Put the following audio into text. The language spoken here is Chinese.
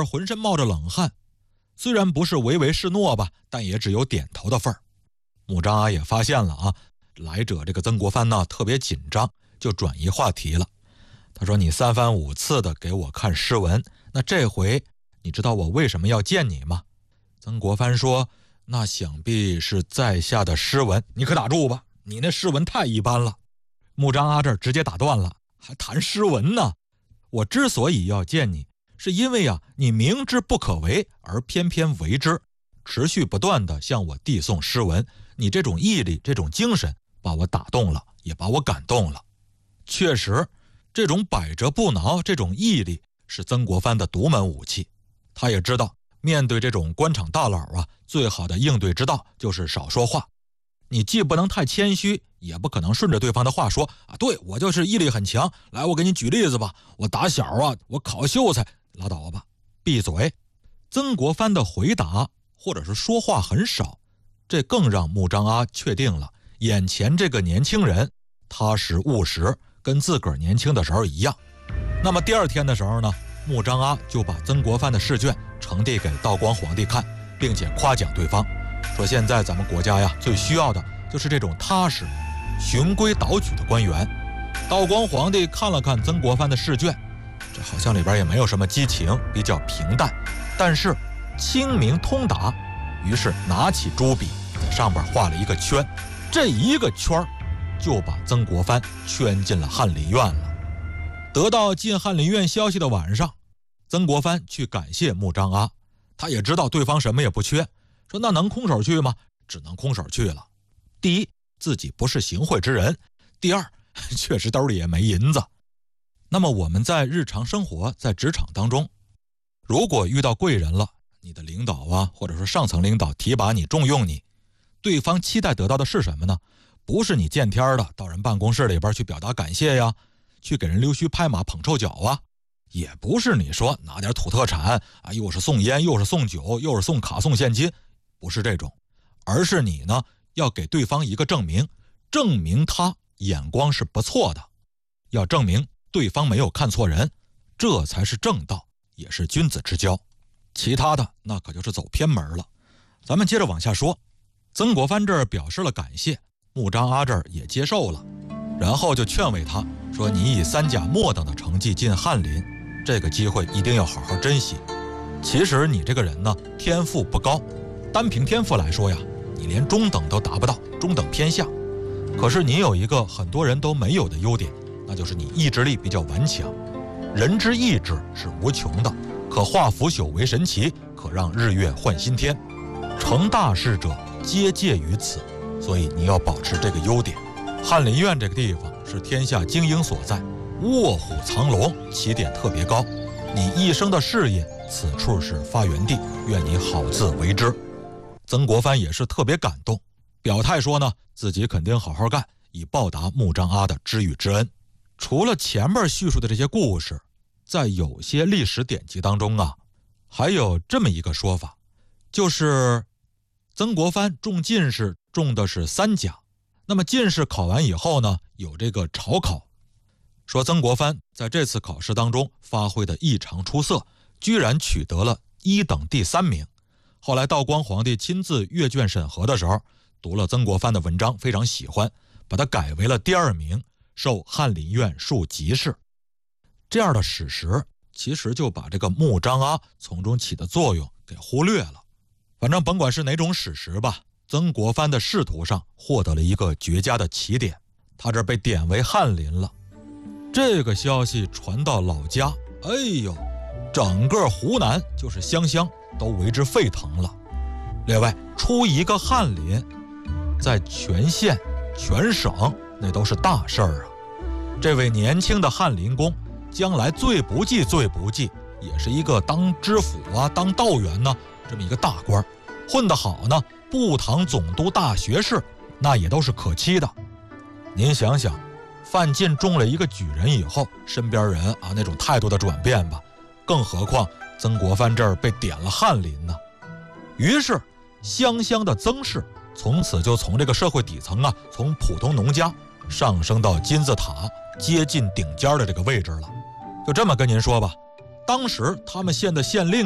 浑身冒着冷汗，虽然不是唯唯是诺吧，但也只有点头的份儿。穆彰阿也发现了啊，来者这个曾国藩呢特别紧张，就转移话题了。他说：“你三番五次的给我看诗文，那这回你知道我为什么要见你吗？”曾国藩说：“那想必是在下的诗文。”你可打住吧，你那诗文太一般了。穆彰阿这儿直接打断了，还谈诗文呢？我之所以要见你，是因为啊，你明知不可为而偏偏为之，持续不断的向我递送诗文，你这种毅力，这种精神把我打动了，也把我感动了。确实，这种百折不挠，这种毅力是曾国藩的独门武器。他也知道面对这种官场大佬啊，最好的应对之道就是少说话。你既不能太谦虚，也不可能顺着对方的话说啊，对，我就是毅力很强，来，我给你举例子吧，我打小啊，我烤秀才，拉倒吧，闭嘴。曾国藩的回答或者是说话很少，这更让穆彰阿确定了眼前这个年轻人踏实务实，跟自个儿年轻的时候一样。那么第二天的时候呢，穆彰阿就把曾国藩的试卷呈递给道光皇帝看，并且夸奖对方，说现在咱们国家呀最需要的就是这种踏实循规蹈矩的官员。道光皇帝看了看曾国藩的试卷，这好像里边也没有什么激情，比较平淡，但是清明通达，于是拿起朱笔在上边画了一个圈，这一个圈就把曾国藩圈进了翰林院了。得到进翰林院消息的晚上，曾国藩去感谢穆彰阿，他也知道对方什么也不缺，说那能空手去吗？只能空手去了。第一，自己不是行贿之人；第二，确实兜里也没银子。那么我们在日常生活，在职场当中，如果遇到贵人了，你的领导啊，或者说上层领导提拔你、重用你，对方期待得到的是什么呢？不是你见天的到人办公室里边去表达感谢呀，去给人溜须拍马捧臭脚啊，也不是你说拿点土特产啊，又是送烟又是送酒又是送卡送现金，不是这种，而是你呢要给对方一个证明，证明他眼光是不错的，要证明对方没有看错人，这才是正道，也是君子之交。其他的那可就是走偏门了。咱们接着往下说，曾国藩这儿表示了感谢，穆彰阿这儿也接受了，然后就劝慰他说，你以3甲末等的成绩进翰林，这个机会一定要好好珍惜。其实你这个人呢，天赋不高，单凭天赋来说呀，你连中等都达不到，中等偏下。可是你有一个很多人都没有的优点，那就是你意志力比较顽强。人之意志是无穷的，可化腐朽为神奇，可让日月换新天。成大事者皆介于此，所以你要保持这个优点。翰林院这个地方是天下精英所在，卧虎藏龙，起点特别高。你一生的事业，此处是发源地，愿你好自为之。曾国藩也是特别感动，表态说呢，自己肯定好好干，以报答穆彰阿的知遇之恩。除了前面叙述的这些故事，在有些历史典籍当中啊，还有这么一个说法，就是曾国藩中进士中的是3甲，那么进士考完以后呢，有这个朝考，说曾国藩在这次考试当中发挥的异常出色，居然取得了1等第3名。后来道光皇帝亲自阅卷审核的时候，读了曾国藩的文章，非常喜欢，把他改为了第2名，授翰林院庶吉士。这样的史实其实就把这个穆彰阿从中起的作用给忽略了。反正甭管是哪种史实吧，曾国藩的仕途上获得了一个绝佳的起点，他这被点为翰林了。这个消息传到老家，哎呦，整个湖南就是湘乡都为之沸腾了。另外出一个翰林，在全县全省那都是大事儿啊。这位年轻的翰林公将来最不济也是一个当知府啊，当道员呢，这么一个大官，混得好呢，布堂总督大学士那也都是可期的。您想想，范进中了一个举人以后，身边人啊那种态度的转变吧，更何况曾国藩这儿被点了翰林呢。于是湘乡的曾氏从此就从这个社会底层啊，从普通农家上升到金字塔接近顶尖的这个位置了。就这么跟您说吧，当时他们县的县令